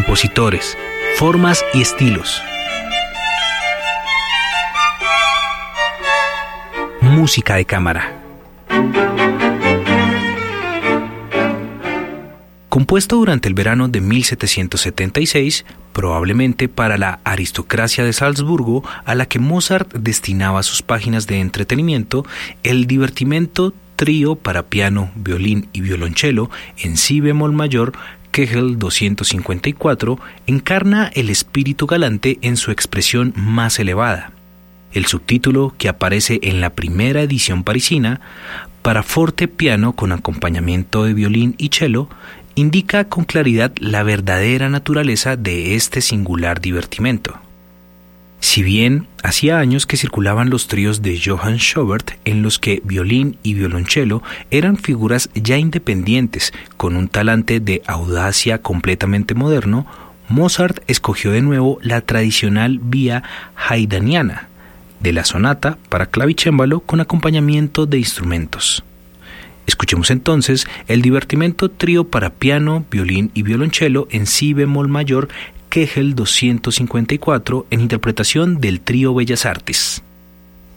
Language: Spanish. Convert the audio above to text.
compositores, formas y estilos. Música de cámara. Compuesto durante el verano de 1776, probablemente para la aristocracia de Salzburgo, a la que Mozart destinaba sus páginas de entretenimiento, el divertimento trío para piano, violín y violonchelo en si bemol mayor, Kegel 254, encarna el espíritu galante en su expresión más elevada. El subtítulo, que aparece en la primera edición parisina, para forte piano con acompañamiento de violín y cello, indica con claridad la verdadera naturaleza de este singular divertimento. Si bien hacía años que circulaban los tríos de Johann Schubert en los que violín y violonchelo eran figuras ya independientes con un talante de audacia completamente moderno, Mozart escogió de nuevo la tradicional vía haydniana de la sonata para clavicémbalo con acompañamiento de instrumentos. Escuchemos entonces el divertimento trío para piano, violín y violonchelo en si bemol mayor, Kegel 254, en interpretación del Trío Bellas Artes.